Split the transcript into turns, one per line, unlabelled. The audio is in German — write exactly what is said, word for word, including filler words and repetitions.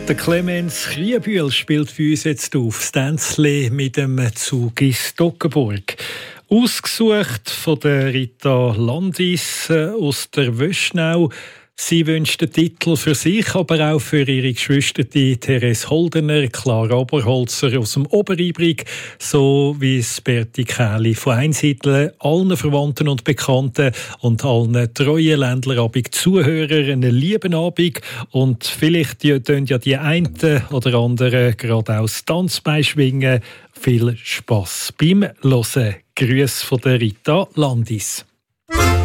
Der Clemens Kriebühl spielt für uns jetzt auf das Tänzli mit dem Zug in Stockenburg. Ausgesucht von der Rita Landis aus der Wöschnau. Sie wünscht den Titel für sich, aber auch für ihre Geschwister Therese Holdener, Clara Oberholzer aus dem Oberibrig, so wie es Berti Kähli von Einsiedeln, allen Verwandten und Bekannten und allen treuen Ländlerabend Zuhörern einen lieben Abend. Und vielleicht tun ja die einen oder anderen gerade auch das Tanzbein schwingen. Viel Spass beim Hören. Grüße von der Rita Landis.